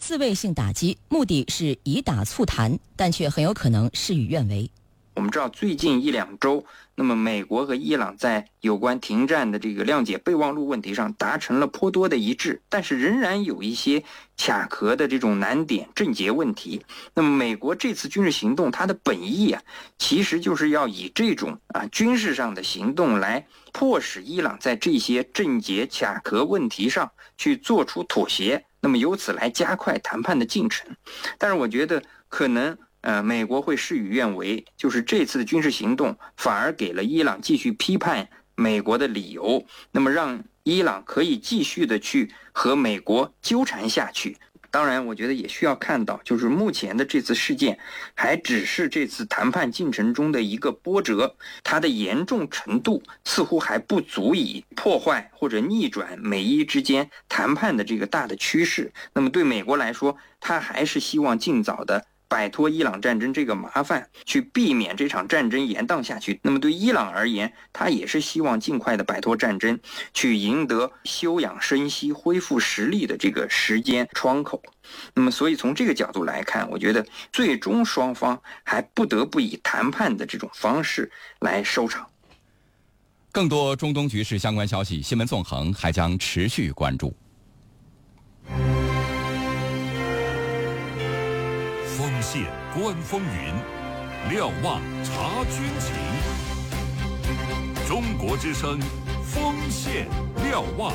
自卫性打击，目的是以打促谈，但却很有可能事与愿违。 我们知道最近1、2周，那么美国和伊朗在有关停战的这个谅解备忘录问题上达成了颇多的一致，但是仍然有一些卡壳的这种难点症结问题。那么美国这次军事行动，它的本意其实就是要以这种军事上的行动来迫使伊朗在这些症结卡壳问题上去做出妥协，那么由此来加快谈判的进程。但是我觉得可能美国会事与愿违，就是这次的军事行动反而给了伊朗继续批判美国的理由，那么让伊朗可以继续的去和美国纠缠下去。当然我觉得也需要看到，就是目前的这次事件还只是这次谈判进程中的一个波折，它的严重程度似乎还不足以破坏或者逆转美伊之间谈判的这个大的趋势。那么对美国来说，他还是希望尽早的摆脱伊朗战争这个麻烦，去避免这场战争延宕下去。那么对伊朗而言，他也是希望尽快的摆脱战争，去赢得休养生息、恢复实力的这个时间窗口。那么所以从这个角度来看，我觉得最终双方还不得不以谈判的这种方式来收场。 更多中东局势相关消息，新闻纵横还将持续关注。 锋线观风云，瞭望察军情。中国之声，锋线瞭望。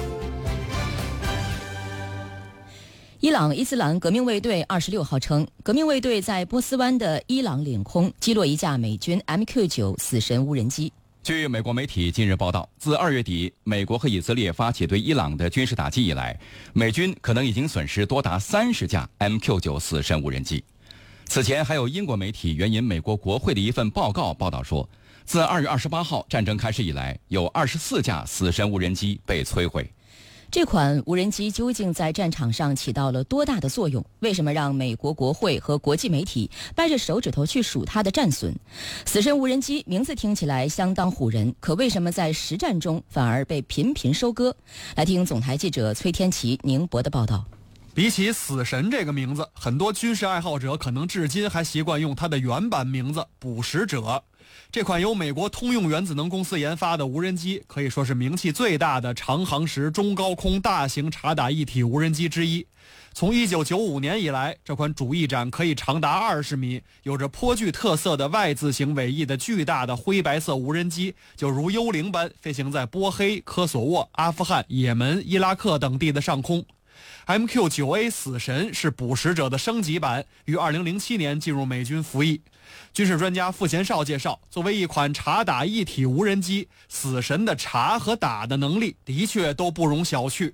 伊朗伊斯兰革命卫队26号称，革命卫队在波斯湾的伊朗领空击落一架美军 MQ-9 死神无人机。 据美国媒体近日报道，自2月底美国和以色列发起对伊朗的军事打击以来，美军可能已经损失多达30架 MQ-9 死神无人机。此前还有英国媒体援引美国国会的一份报告报道说，自2月28号战争开始以来，有24架死神无人机被摧毁。 这款无人机究竟在战场上起到了多大的作用？为什么让美国国会和国际媒体掰着手指头去数它的战损？死神无人机名字听起来相当唬人，可为什么在实战中反而被频频收割？来听总台记者崔天琪、宁博的报道。 比起死神这个名字，很多军事爱好者可能至今还习惯用它的原版名字捕食者。这款由美国通用原子能公司研发的无人机，可以说是名气最大的长航时中高空大型察打一体无人机之一。从1995年以来，这款主翼展可以长达20米、有着颇具特色的 Y 字形尾翼的巨大的灰白色无人机，就如幽灵般飞行在波黑、科索沃、阿富汗、也门、伊拉克等地的上空。MQ-9A 死神是捕食者的升级版，于2007年进入美军服役。军事专家傅贤绍介绍，作为一款察打一体无人机，死神的察和打的能力的确都不容小觑。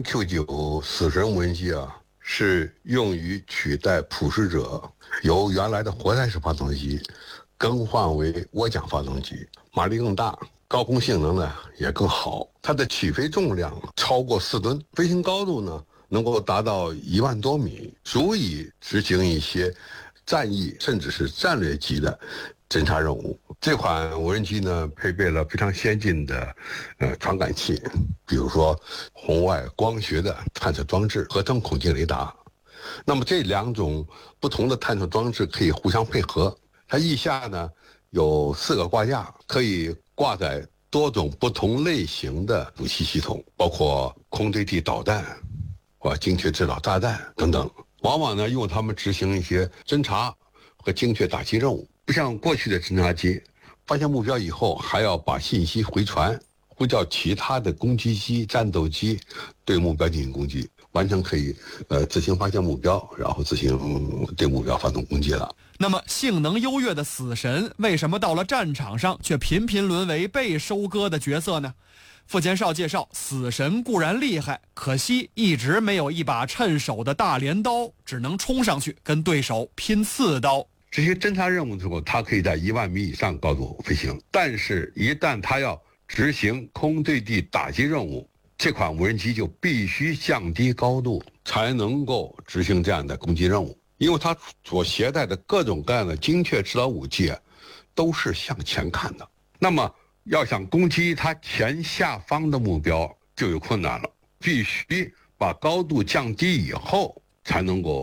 MQ-9 死神无人机是用于取代捕食者由原来的活塞式发动机更换为涡桨发动机，马力更大，高空性能呢也更好。它的起飞重量超过4吨，飞行高度呢能够达到1万多米，足以执行一些战役甚至是战略级的侦察任务。这款无人机呢配备了非常先进的传感器，比如说红外光学的探测装置和空镜雷达。那么这2种不同的探测装置可以互相配合。它翼下呢有4个挂架，可以挂载多种不同类型的武器系统，包括空对地导弹或精确制导炸弹等等。往往呢用它们执行一些侦察和精确打击任务。不像过去的侦察机，发现目标以后还要把信息回传，呼叫其他的攻击机、战斗机对目标进行攻击，完全可以自行发现目标，然后自行对目标发动攻击了。 那么性能优越的死神为什么到了战场上却频频沦为被收割的角色呢？傅贤绍介绍，死神固然厉害，可惜一直没有一把趁手的大镰刀，只能冲上去跟对手拼刺刀。 这些侦察任务的时候，它可以在1万米以上高度飞行，但是一旦它要执行空对地打击任务，这款无人机就必须降低高度，才能够执行这样的攻击任务。因为它所携带的各种各样的精确制导武器都是向前看的，那么要想攻击它前下方的目标就有困难了，必须把高度降低以后才能够